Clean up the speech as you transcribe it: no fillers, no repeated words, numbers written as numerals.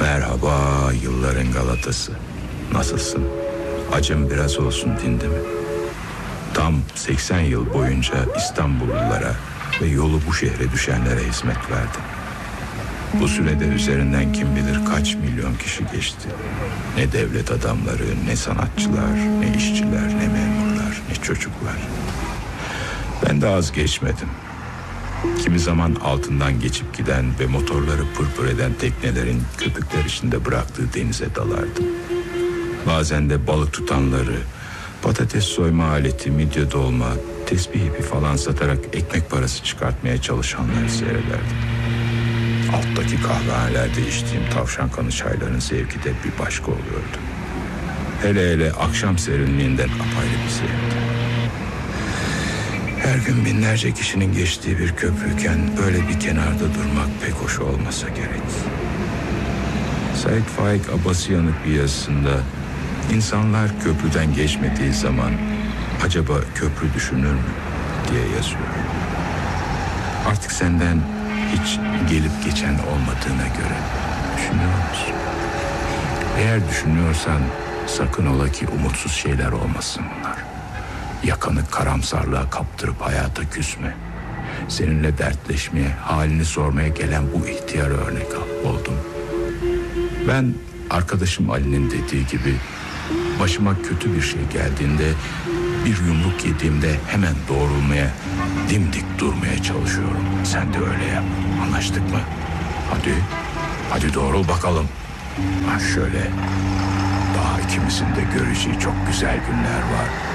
Merhaba yılların Galatası. Nasılsın? Acım biraz olsun dindi mi? Tam 80 yıl boyunca İstanbullulara ve yolu bu şehre düşenlere hizmet verdim. Bu sürede üzerinden kim bilir kaç milyon kişi geçti. Ne devlet adamları, ne sanatçılar, ne işçiler, ne memurlar, ne çocuklar. Ben de az geçmedim. Kimi zaman altından geçip giden ve motorları pırpır eden teknelerin köpükler içinde bıraktığı denize dalardım. Bazen de balık tutanları, patates soyma aleti, midye dolma, tesbih ipi falan satarak ekmek parası çıkartmaya çalışanları seyrederdim. Alttaki kahvehanelerde içtiğim tavşan kanı çayların zevki de bir başka oluyordu. Hele hele akşam serinliğinden apayrı bir zevkti. Her gün binlerce kişinin geçtiği bir köprüyken böyle bir kenarda durmak pek hoş olmasa gerek. Said Faik Abbasiyan'ın bir yazısında insanlar köprüden geçmediği zaman acaba köprü düşünür mü diye yazıyor. Artık senden hiç gelip geçen olmadığına göre düşünüyor musun? Eğer düşünüyorsan sakın ola ki umutsuz şeyler olmasın bunlar. Yakanı karamsarlığa kaptırıp hayata küsme. Seninle dertleşmeye, halini sormaya gelen bu ihtiyarı örnek oldum. Ben arkadaşım Ali'nin dediği gibi başıma kötü bir şey geldiğinde, bir yumruk yediğimde hemen doğrulmaya, dimdik durmaya çalışıyorum. Sen de öyle yap. Anlaştık mı? Hadi doğrul bakalım. Ha şöyle. Daha ikimizin de göreceği çok güzel günler var.